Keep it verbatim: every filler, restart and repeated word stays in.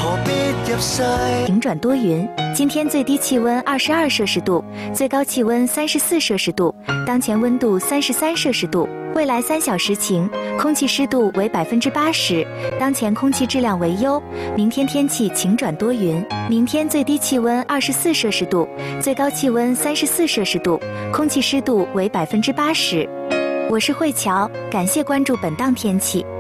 晴转多云，今天最低气温二十二摄氏度，最高气温三十四摄氏度，当前温度三十三摄氏度。未来三小时晴，空气湿度为百分之八十，当前空气质量为优。明天天气晴转多云，明天最低气温二十四摄氏度，最高气温三十四摄氏度，空气湿度为百分之八十。我是慧乔，感谢关注本档天气。